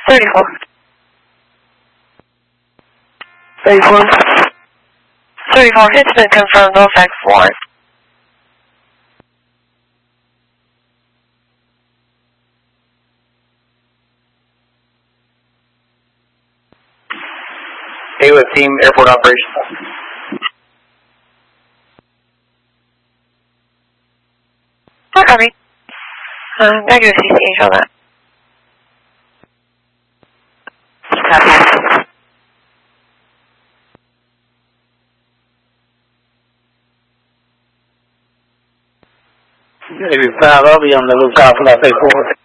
34. 34. 34. It's been confirmed. No effect 4. Hey, with team airport operations. Copy. Negative CCH on that. Copy. Maybe 5, I'll be on the lookout for that 34.